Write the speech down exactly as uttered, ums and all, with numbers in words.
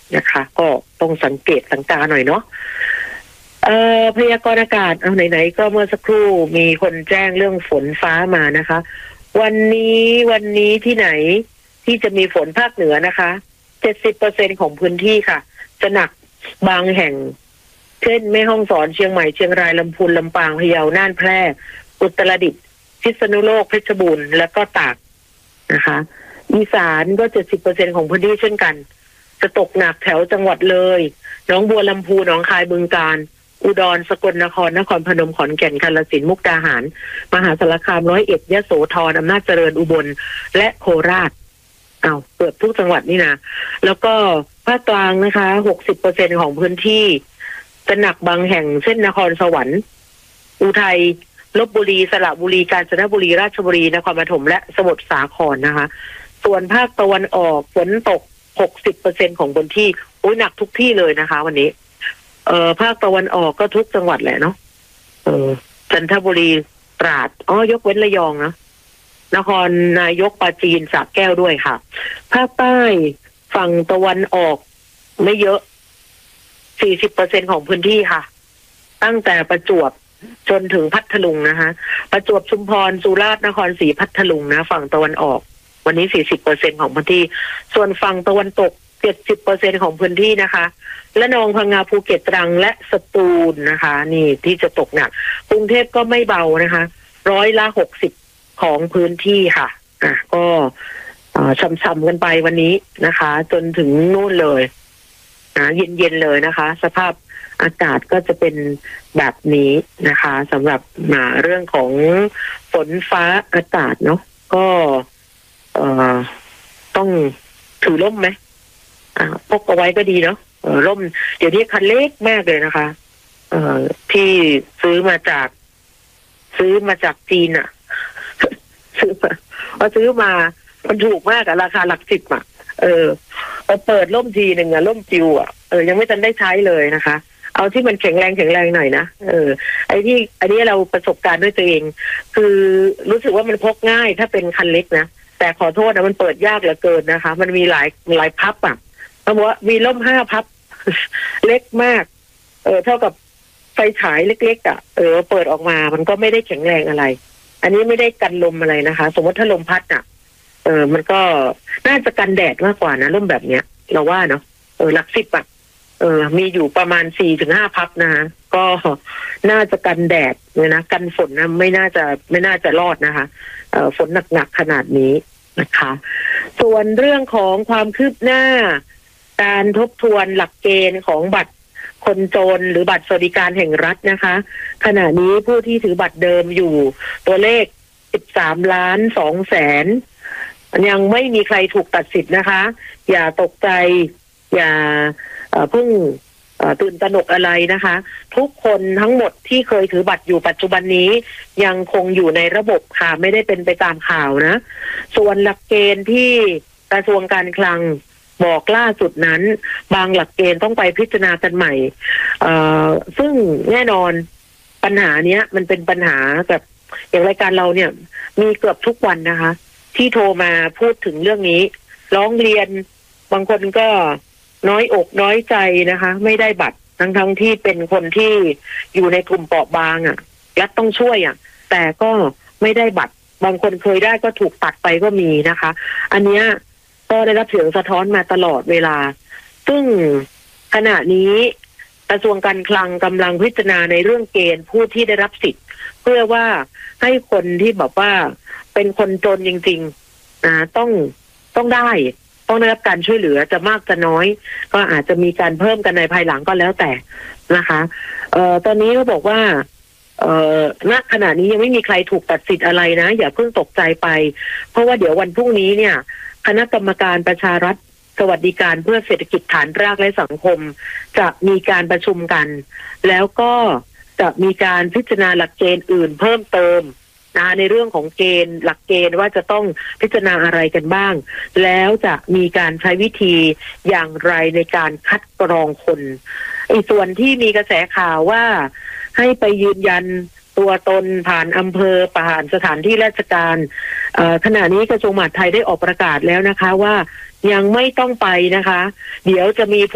นะคะ ก็ต้องสังเกตสังกาหน่อยเนาะเอ่อพยากรณ์อากาศเอาไหนๆก็เมื่อสักครู่มีคนแจ้งเรื่องฝนฟ้ามานะคะ วันนี้วันนี้ที่ไหนที่จะมีฝนภาคเหนือนะคะ เจ็ดสิบเปอร์เซ็นต์ ของพื้นที่ค่ะจะหนักบางแห่งเช่นแม่ฮ่องสอนเชียงใหม่เชียงรายลำพูนลำปางพะเยาน่านแพร่อุตรดิตถ์พิษณุโลกเพชรบูรณ์และก็ตากนะคะอีสานก็ เจ็ดสิบเปอร์เซ็นต์ ของพื้นที่เช่นกันจะตกหนักแถวจังหวัดเลยหนองบัวลำพูหนองคายบึงกาฬอุดรสกลนครนครพนมขอนแก่นกาฬสินธุ์มุกดาหารมหาสารคามร้อยเอ็ดยโสธรอำนาจเจริญอุบลและโคราชเอาเปิดทุกจังหวัดนี่นะแล้วก็ภาคกลางนะคะ หกสิบเปอร์เซ็นต์ ของพื้นที่จะหนักบางแห่งเช่นนครสวรรค์อุทัยลพบุรีสระบุรีกาญจนบุรีราชบุรีนครปฐมและสมุทรสาครนะคะส่วนภาคตะวันออกฝนตก หกสิบเปอร์เซ็นต์ ของพื้นที่โอ้ยหนักทุกที่เลยนะคะวันนี้เอ่อภาคตะวันออกก็ทุกจังหวัดแหละเนาะเออจันทบุรีตราดอ๋อยกเว้นระยองนะนครนายกปราจีนสระแก้วด้วยค่ะภาคใต้ฝั่งตะวันออกไม่เยอะ สี่สิบเปอร์เซ็นต์ ของพื้นที่ค่ะตั้งแต่ประจวบจนถึงพัทลุงนะคะประจวบชุมพรสุราษฎร์นครศรีพัทลุงนะฝั่งตะวันออกวันนี้ สี่สิบเปอร์เซ็นต์ ของพื้นที่ส่วนฝั่งตะวันตก เจ็ดสิบเปอร์เซ็นต์ ของพื้นที่นะคะและนองพังงาภูเก็ตตรังและสตูลนะคะนี่ที่จะตกหนักกรุงเทพก็ไม่เบานะคะร้อยละหกสิบของพื้นที่ค่ะอ่ะก็ช่ำๆกันไปวันนี้นะคะจนถึงนู่นเลยนะเย็นๆเลยนะคะสภาพอากาศก็จะเป็นแบบนี้นะคะสำหรับมาเรื่องของฝนฟ้าอากาศเนาะก็เอ่อต้องถือร่มไหมอ่าพกเอาไว้ก็ดีเนาะเออร่มเดี๋ยวนี้คันเล็กมากเลยนะคะเอ่อที่ซื้อมาจากซื้อมาจากจีนอะซื้อมาพอซื้อมามันถูกมากอะราคาหลักสิบอะเออพอเปิดร่มทีหนึ่งอะร่มจิวอะเออยังไม่ทันได้ใช้เลยนะคะเอาที่มันแข็งแรงแข็งแรงหน่อยนะเออไอ้ที่อันนี้เราประสบการณ์ด้วยตัวเองคือรู้สึกว่ามันพกง่ายถ้าเป็นคันเล็กนะแต่ขอโทษนะมันเปิดยากเหลือเกินนะคะมันมีหลายหลายพับอ่ะเขาบอกว่ามีร่มห้าพับ เล็กมากเออเท่ากับไฟฉายเล็กๆอ่ะเออเปิดออกมามันก็ไม่ได้แข็งแรงอะไรอันนี้ไม่ได้กันลมอะไรนะคะสมมติถ้าลมพัดอ่ะเออมันก็น่าจะกันแดดมากกว่านะร่มแบบเนี้ยเราว่าเนาะเออหลักสิบอ่ะเออมีอยู่ประมาณสี่ถึงห้าพับนะคะก็น่าจะกันแดดเนี่ยนะกันฝนนะไม่น่าจะไม่น่าจะรอดนะคะเอ่อฝนหนักๆขนาดนี้นะคะส่วนเรื่องของความคืบหน้าการทบทวนหลักเกณฑ์ของบัตรคนจนหรือบัตรสวัสดิการแห่งรัฐนะคะขณะนี้ผู้ที่ถือบัตรเดิมอยู่ตัวเลขสิบสามล้านสองแสนยังไม่มีใครถูกตัดสิทธิ์นะคะอย่าตกใจอย่าเพิ่งตื่นตระหนกอะไรนะคะทุกคนทั้งหมดที่เคยถือบัตรอยู่ปัจจุบันนี้ยังคงอยู่ในระบบค่ะไม่ได้เป็นไปตามข่าวนะส่วนหลักเกณฑ์ที่กระทรวงการคลังบอกล่าสุดนั้นบางหลักเกณฑ์ต้องไปพิจารณากันใหม่ซึ่งแน่นอนปัญหาเนี้ยมันเป็นปัญหาแบบอย่างรายการเราเนี่ยมีเกือบทุกวันนะคะที่โทรมาพูดถึงเรื่องนี้ร้องเรียนบางคนก็น้อยอกน้อยใจนะคะไม่ได้บัตรทั้งทั้งที่เป็นคนที่อยู่ในกลุ่มเปราะบางอ่ะรัฐต้องช่วยอ่ะแต่ก็ไม่ได้บัตรบางคนเคยได้ก็ถูกตัดไปก็มีนะคะอันเนี้ยก็ได้รับเสียงสะท้อนมาตลอดเวลาซึ่งขณะนี้กระทรวงการคลังกำลังพิจารณาในเรื่องเกณฑ์ผู้ที่ได้รับสิทธิ์เพื่อว่าให้คนที่แบบว่าเป็นคนจนจริงๆนะต้องต้องได้ต้องได้รับการช่วยเหลือจะมากจะน้อยก็อาจจะมีการเพิ่มกันในภายหลังก็แล้วแต่นะคะเอ่อตอนนี้เขาบอกว่าเอ่อณขณะนี้ยังไม่มีใครถูกตัดสิทธิ์อะไรนะอย่าเพิ่งตกใจไปเพราะว่าเดี๋ยววันพรุ่งนี้เนี่ยคณะกรรมการประชารัฐสวัสดิการเพื่อเศรษฐกิจฐานรากและสังคมจะมีการประชุมกันแล้วก็จะมีการพิจารณาหลักเกณฑ์อื่นเพิ่มเติมนะในเรื่องของเกณฑ์หลักเกณฑ์ว่าจะต้องพิจารณาอะไรกันบ้างแล้วจะมีการใช้วิธีอย่างไรในการคัดกรองคนไอ้ส่วนที่มีกระแสข่าวว่าให้ไปยืนยันตัวตนผ่านอำเภอผ่านสถานที่ราชการขณะนี้กระทรวงมหาดไทยได้ออกประกาศแล้วนะคะว่ายังไม่ต้องไปนะคะเดี๋ยวจะมี